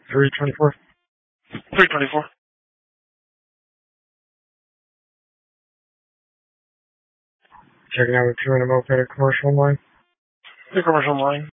324. 324. Checking out with 2 in a moped commercial line. The commercial line.